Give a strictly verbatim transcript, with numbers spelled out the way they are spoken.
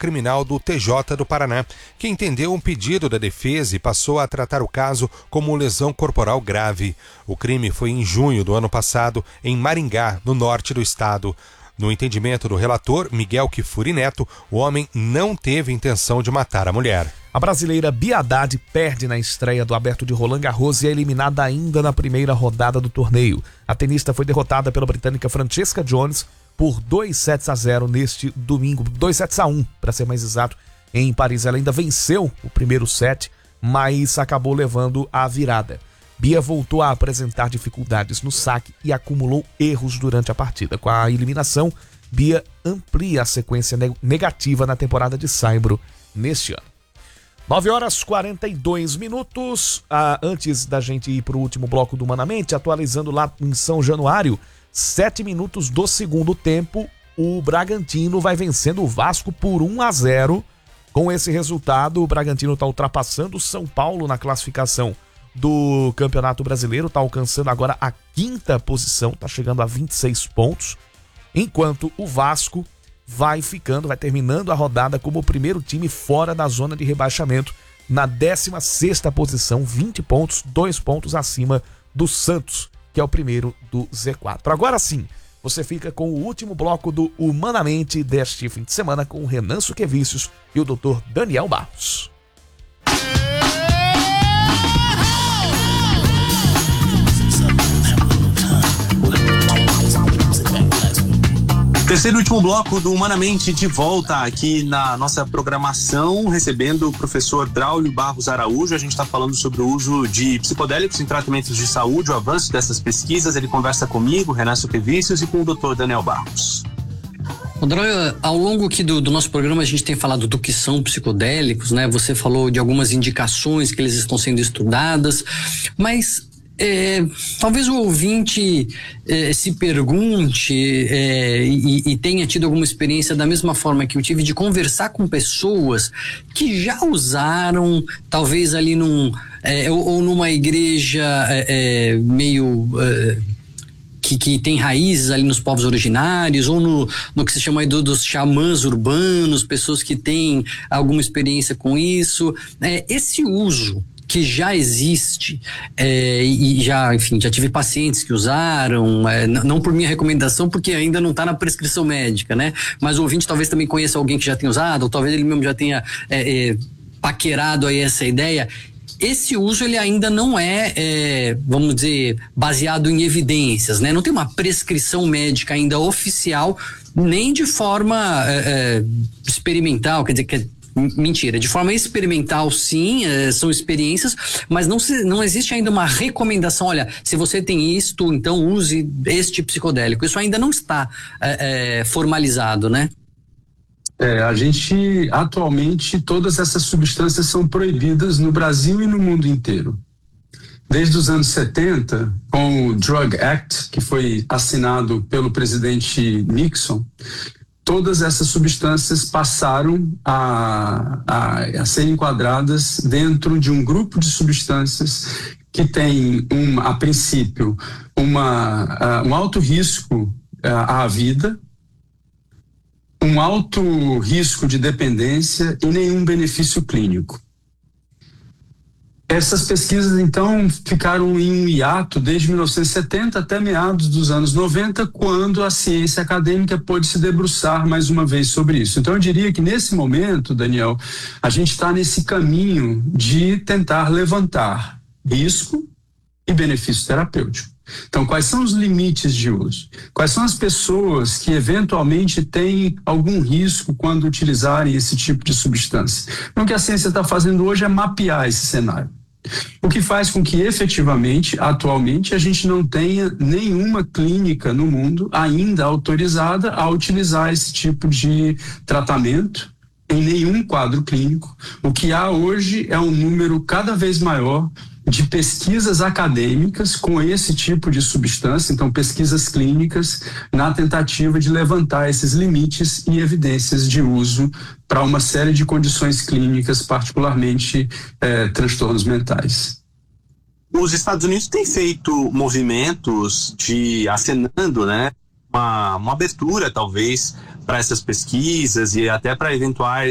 Criminal do T J do Paraná, que entendeu um pedido da defesa e passou a tratar o caso como lesão corporal grave. O crime foi em junho do ano passado, em Maringá, no norte do estado. No entendimento do relator, Miguel Kifuri Neto, o homem não teve intenção de matar a mulher. A brasileira Bia Haddad perde na estreia do Aberto de Roland Garros e é eliminada ainda na primeira rodada do torneio. A tenista foi derrotada pela britânica Francesca Jones por dois sets a zero neste domingo, dois sets a um, para ser mais exato, em Paris. Ela ainda venceu o primeiro set, mas acabou levando a virada. Bia voltou a apresentar dificuldades no saque e acumulou erros durante a partida. Com a eliminação, Bia amplia a sequência negativa na temporada de saibro neste ano. nove horas e quarenta e dois minutos. Ah, antes da gente ir para o último bloco do Humanamente, atualizando lá em São Januário, sete minutos do segundo tempo, o Bragantino vai vencendo o Vasco por um a zero. Com esse resultado, o Bragantino está ultrapassando o São Paulo na classificação do Campeonato Brasileiro, está alcançando agora a quinta posição, está chegando a vinte e seis pontos, enquanto o Vasco vai ficando, vai terminando a rodada como o primeiro time fora da zona de rebaixamento, na décima sexta posição, vinte pontos, dois pontos acima do Santos, que é o primeiro do Z quatro. Agora sim, você fica com o último bloco do Humanamente deste fim de semana com o Renan Suquevicius e o doutor Daniel Barros. Terceiro e último bloco do Humanamente, de volta aqui na nossa programação, recebendo o professor Draulio Barros Araújo. A gente está falando sobre o uso de psicodélicos em tratamentos de saúde, o avanço dessas pesquisas. Ele conversa comigo, Renan Suquevicius, e com o doutor Daniel Barros. Draulio, ao longo aqui do, do nosso programa a gente tem falado do que são psicodélicos, né? Você falou de algumas indicações que eles estão sendo estudadas, mas É, talvez o ouvinte é, se pergunte é, e, e tenha tido alguma experiência da mesma forma que eu tive de conversar com pessoas que já usaram, talvez ali num é, ou, ou numa igreja é, é, meio é, que, que tem raízes ali nos povos originários, ou no, no que se chama aí do, dos xamãs urbanos, pessoas que têm alguma experiência com isso. É, esse uso que já existe, é, e já, enfim, já tive pacientes que usaram, é, não por minha recomendação, porque ainda não está na prescrição médica, né? Mas o ouvinte talvez também conheça alguém que já tenha usado, ou talvez ele mesmo já tenha é, é, paquerado aí essa ideia. Esse uso, ele ainda não é, é, vamos dizer, baseado em evidências, né? Não tem uma prescrição médica ainda oficial, nem de forma é, é, experimental, quer dizer, que mentira, de forma experimental sim, é, são experiências, mas não, se, não existe ainda uma recomendação, olha, se você tem isto, então use este psicodélico. Isso ainda não está é, é, formalizado, né? É, a gente, atualmente, todas essas substâncias são proibidas no Brasil e no mundo inteiro. Desde os anos setenta, com o Drug Act, que foi assinado pelo presidente Nixon, todas essas substâncias passaram a, a, a ser enquadradas dentro de um grupo de substâncias que tem, um, a princípio, uma, uh, um alto risco uh, à vida, um alto risco de dependência e nenhum benefício clínico. Essas pesquisas, então, ficaram em um hiato desde mil novecentos e setenta até meados dos anos noventa, quando a ciência acadêmica pôde se debruçar mais uma vez sobre isso. Então, eu diria que nesse momento, Daniel, a gente está nesse caminho de tentar levantar risco e benefício terapêutico. Então, quais são os limites de uso? Quais são as pessoas que eventualmente têm algum risco quando utilizarem esse tipo de substância? Então, o que a ciência está fazendo hoje é mapear esse cenário. O que faz com que, efetivamente, atualmente, a gente não tenha nenhuma clínica no mundo ainda autorizada a utilizar esse tipo de tratamento em nenhum quadro clínico. O que há hoje é um número cada vez maior de pesquisas acadêmicas com esse tipo de substância, então pesquisas clínicas, na tentativa de levantar esses limites e evidências de uso para uma série de condições clínicas, particularmente eh, transtornos mentais. Os Estados Unidos têm feito movimentos de acenando, né, uma, uma abertura talvez para essas pesquisas e até para eventuais